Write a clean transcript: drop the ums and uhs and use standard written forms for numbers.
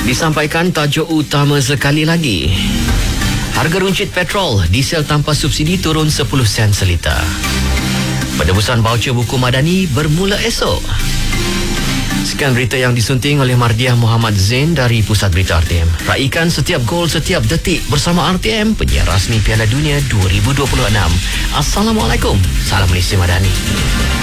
Disampaikan tajuk utama sekali lagi. Harga runcit petrol, diesel tanpa subsidi turun 10 sen seliter. Penebusan voucher buku Madani bermula esok. Sekian berita yang disunting oleh Mardiah Muhammad Zain dari Pusat Berita RTM. Raikan setiap gol setiap detik bersama RTM, penyiar rasmi Piala Dunia 2026. Assalamualaikum. Salam Malaysia Madani.